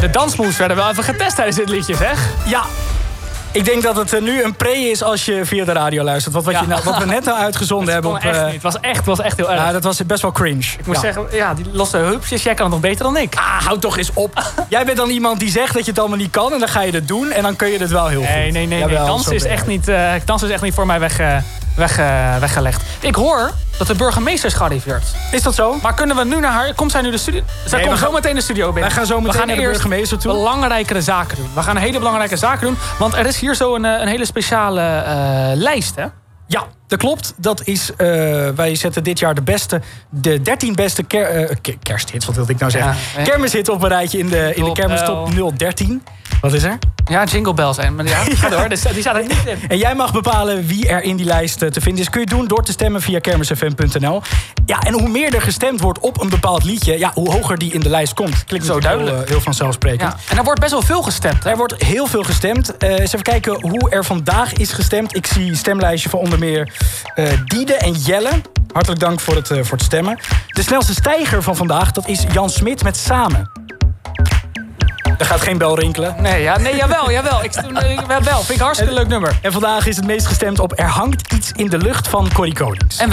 De dansmoves werden wel even getest tijdens dit liedje, zeg. Ja. Ik denk dat het nu een pre is als je via de radio luistert. Wat we net nou uitgezonden hebben. Het was echt heel erg. Ja, dat was best wel cringe. Ik moet zeggen, die losse hupsjes, jij kan het nog beter dan ik. Houd toch eens op. Jij bent dan iemand die zegt dat je het allemaal niet kan. En dan ga je het doen. En dan kun je het wel heel goed. Nee. Dansen is echt niet voor mij weggelegd. Ik hoor dat de burgemeester is gearriveerd. Is dat zo? Maar kunnen we nu naar haar... Komt zij nu de studio? Zij komt zo meteen de studio binnen. Wij gaan zo meteen naar de burgemeester toe. Belangrijkere zaken doen. We gaan hele belangrijke zaken doen. Want er is hier zo een hele speciale lijst, hè? Ja, dat klopt. Dat is, wij zetten dit jaar de 13 beste kersthits, wat wilde ik nou zeggen? Ja. Kermishit op een rijtje in de Kermistop 013. Wat is er? Ja, Jingle Bells. Maar ja, ga door. Die staat er niet in. En jij mag bepalen wie er in die lijst te vinden is. Kun je doen door te stemmen via kermisfm.nl. Ja, en hoe meer er gestemd wordt op een bepaald liedje, hoe hoger die in de lijst komt. Klinkt zo duidelijk. Heel vanzelfsprekend. Ja. En er wordt best wel veel gestemd. Hè? Er wordt heel veel gestemd. Eens even kijken hoe er vandaag is gestemd. Ik zie een stemlijstje van onder meer Diede en Jelle. Hartelijk dank voor het stemmen. De snelste stijger van vandaag, dat is Jan Smit met Samen. Er gaat geen bel rinkelen. Nee, jawel. Wel, vind ik een hartstikke leuk nummer. En vandaag is het meest gestemd op Er hangt iets in de lucht van Corrie Konings.